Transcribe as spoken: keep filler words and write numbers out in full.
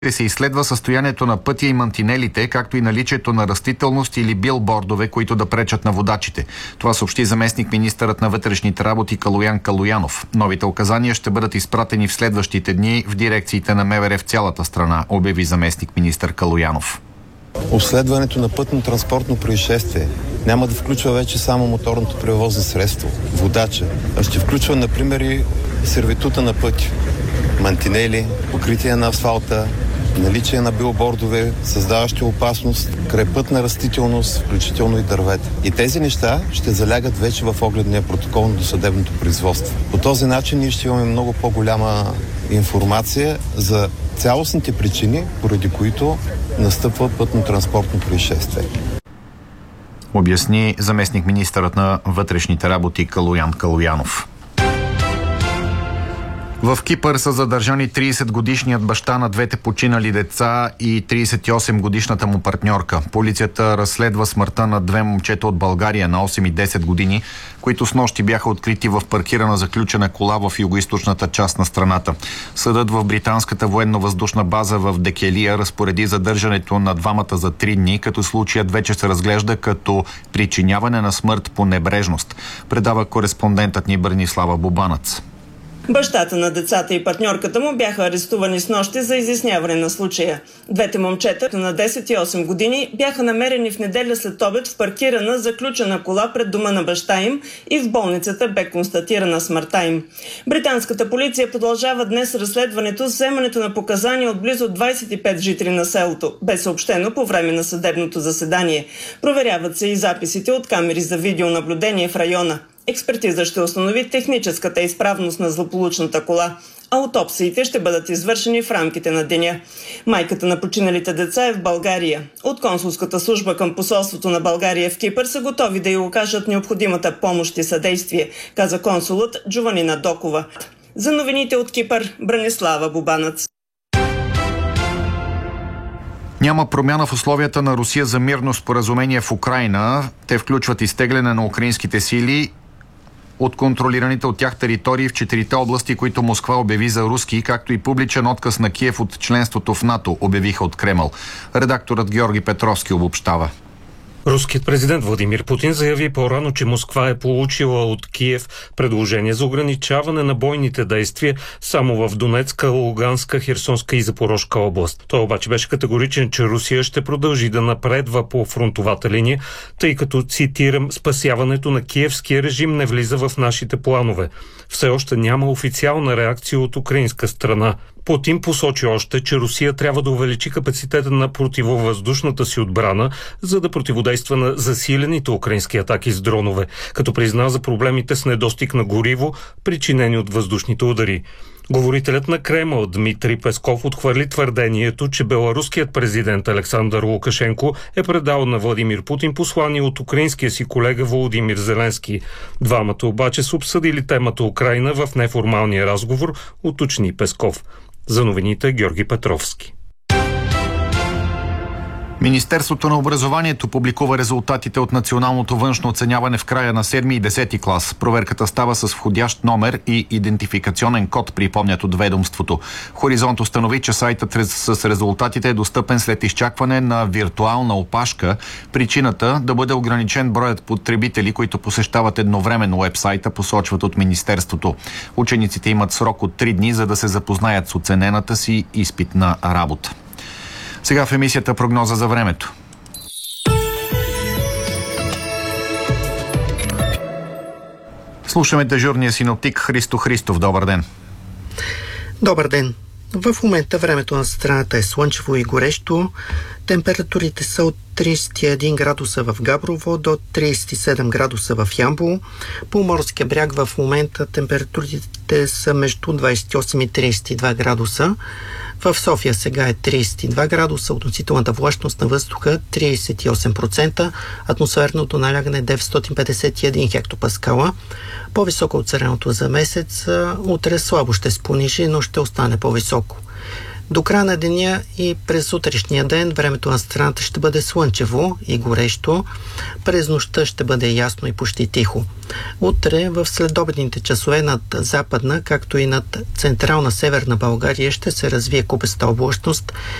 се изследва състоянието на пътя и мантинелите, както и наличието на растителност или билбордове, които да пречат на водачите. Това съобщи заместник министърът на вътрешните работи Калоян Калоянов. Новите указания ще бъдат изпратени в следващите дни в дирекциите на МВР в цялата страна, обяви заместник министър Калоянов. Обследването на пътно-транспортно происшествие няма да включва вече само моторното превозно средство, водача, а ще включва, например, и сервитута на пътя, мантинели, покритие на асфалта, наличие на билбордове, създаващи опасност, крайпътна растителност, включително и дървета. И тези неща ще залягат вече в огледния протокол на досъдебното производство. По този начин ние ще имаме много по-голяма информация за цялостните причини, поради които настъпва пътно-транспортно происшествие. Обясни заместник министърът на вътрешните работи Калоян Калоянов. В Кипър са задържани тридесетгодишният баща на двете починали деца и тридесет и осем годишната му партньорка. Полицията разследва смъртта на две момчета от България на осем и десет години, които снощи бяха открити в паркирана заключена кола в югоизточната част на страната. Съдът в британската военно-въздушна база в Декелия разпореди задържането на двамата за три дни, като случаят вече се разглежда като причиняване на смърт по небрежност, предава кореспондентът ни Бранислава Бубанец. Бащата на децата и партньорката му бяха арестувани снощи за изясняване на случая. Двете момчета на десет и осем години бяха намерени в неделя след обед в паркирана заключена кола пред дома на баща им и в болницата бе констатирана смъртта им. Британската полиция продължава днес разследването с вземането на показания от близо двадесет и пет жители на селото, бе съобщено по време на съдебното заседание. Проверяват се и записите от камери за видеонаблюдение в района. Експертиза ще установи техническата изправност на злополучната кола. Аутопсиите ще бъдат извършени в рамките на деня. Майката на починалите деца е в България. От консулската служба към посолството на България в Кипър са готови да й окажат необходимата помощ и съдействие, каза консулът Джованина Докова. За новините от Кипър, Бранислава Бубанец. Няма промяна в условията на Русия за мирно споразумение в Украйна. Те включват изтегляне на украинските сили от контролираните от тях територии в четирите области, които Москва обяви за руски, както и публичен отказ на Киев от членството в НАТО, обявиха от Кремъл. Редакторът Георги Петровски обобщава. Руският президент Владимир Путин заяви по-рано, че Москва е получила от Киев предложение за ограничаване на бойните действия само в Донецка, Луганска, Херсонска и Запорожка област. Той обаче беше категоричен, че Русия ще продължи да напредва по фронтовата линия, тъй като, цитирам, спасяването на киевския режим не влиза в нашите планове. Все още няма официална реакция от украинска страна. Путин посочи още, че Русия трябва да увеличи капацитета на противовъздушната си отбрана, за да противодейства на засилените украински атаки с дронове, като призна за проблемите с недостиг на гориво, причинени от въздушните удари. Говорителят на Кремъл Дмитрий Песков отхвърли твърдението, че беларуският президент Александър Лукашенко е предал на Владимир Путин послание от украинския си колега Володимир Зеленски. Двамата обаче са обсъдили темата Украйна в неформалния разговор, уточни Песков. За новините Георги Петровски. Министерството на образованието публикува резултатите от националното външно оценяване в края на седми и десети клас. Проверката става с входящ номер и идентификационен код, припомнят от ведомството. Хоризонт установи, че сайтът с резултатите е достъпен след изчакване на виртуална опашка. Причината да бъде ограничен броят потребители, които посещават едновременно уебсайта, посочват от Министерството. Учениците имат срок от три дни, за да се запознаят с оценената си изпитна работа. Сега в емисията прогноза за времето. Слушаме дежурния синоптик Христо Христов. Добър ден. Добър ден. В момента времето на страната е слънчево и горещо. Температурите са от тридесет и един градуса в Габрово до тридесет и седем градуса в Ямбол. По морския бряг в момента температурите са между двадесет и осем и тридесет и два градуса. В София сега е тридесет и два градуса, относителната влажност на въздуха тридесет и осем процента, атмосферното налягане деветстотин петдесет и един хектопаскала. По-високо от средното за месец, утре слабо ще се понижи, но ще остане по-високо. До края на деня и през утрешния ден времето на страната ще бъде слънчево и горещо. През нощта ще бъде ясно и почти тихо. Утре в следобедните часове над западна, както и над централна северна България ще се развие купеста облачност